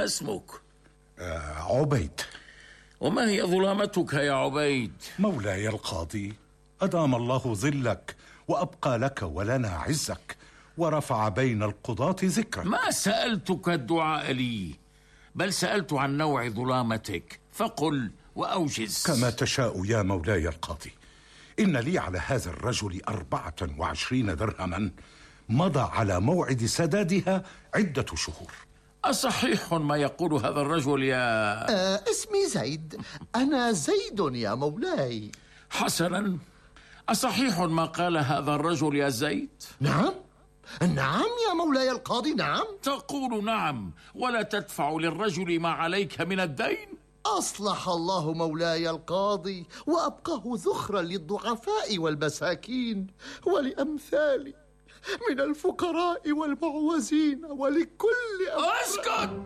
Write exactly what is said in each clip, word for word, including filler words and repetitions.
ما اسمك؟ آه عبيد. وما هي ظلامتك يا عبيد؟ مولاي القاضي، أدام الله ظلك وأبقى لك ولنا عزك ورفع بين القضاة ذكرك. ما سألتك الدعاء لي، بل سألت عن نوع ظلامتك، فقل وأوجز. كما تشاء يا مولاي القاضي. إن لي على هذا الرجل أربعة وعشرين درهما مضى على موعد سدادها عدة شهور. أصحيح ما يقول هذا الرجل يا آه اسمي زيد. أنا زيد يا مولاي. حسنا، أصحيح ما قال هذا الرجل يا زيد؟ نعم نعم يا مولاي القاضي، نعم. تقول نعم ولا تدفع للرجل ما عليك من الدين؟ أصلح الله مولاي القاضي وأبقاه ذخرا للضعفاء والمساكين ولأمثالي من الفقراء والمعوزين ولكل اسكت.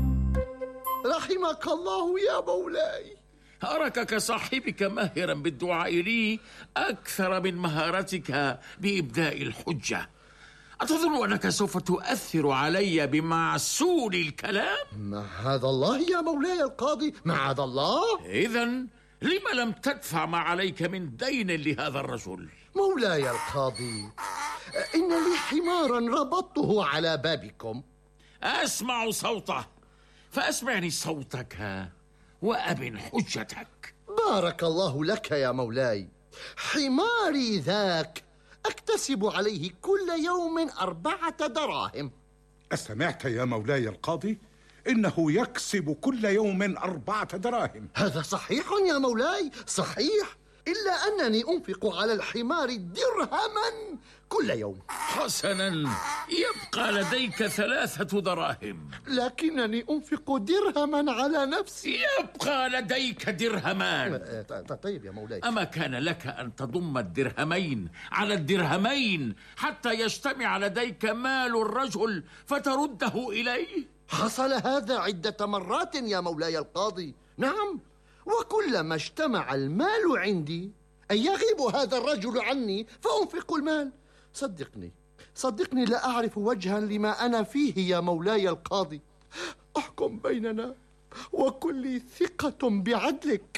رحمك الله يا مولاي. أراك كصاحبك ماهرا بالدعاء لي أكثر من مهارتك بإبداء الحجة. أتظن أنك سوف تؤثر علي بمعسول الكلام؟ معاذ الله يا مولاي القاضي، معاذ الله. إذن لما لم تدفع ما عليك من دين لهذا الرجل؟ مولاي القاضي، إن لي حمارا ربطته على بابكم. أسمع صوته، فأسمعني صوتك وأبن حجتك. بارك الله لك يا مولاي. حماري ذاك أكتسب عليه كل يوم أربعة دراهم. أسمعت يا مولاي القاضي؟ إنه يكسب كل يوم أربعة دراهم. هذا صحيح يا مولاي، صحيح، إلا أنني أنفق على الحمار درهما كل يوم. حسنا، يبقى لديك ثلاثة دراهم. لكنني أنفق درهما على نفسي. يبقى لديك درهمان. طيب يا مولاي، أما كان لك أن تضم الدرهمين على الدرهمين حتى يجتمع لديك مال الرجل فترده إليه؟ حصل هذا عدة مرات يا مولاي القاضي، نعم. وكلما اجتمع المال عندي أن يغيب هذا الرجل عني فأنفق المال. صدقني صدقني لا أعرف وجها لما أنا فيه يا مولاي القاضي. احكم بيننا وكن لي ثقة بعدلك.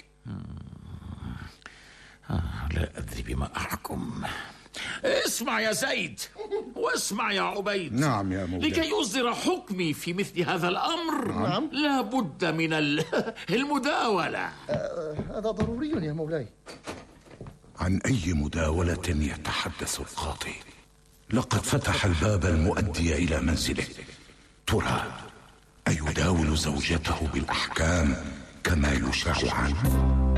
آه لا أدري بما أحكم. اسمع يا زيد واسمع يا عبيد. نعم يا مولاي. لكي يصدر حكمي في مثل هذا الأمر نعم. لا بد من المداولة. آه هذا ضروري يا مولاي. عن أي مداولة يتحدث القاضي؟ لقد فتح الباب المؤدي إلى منزله. ترى أيداول زوجته بالأحكام كما يشاع عنه؟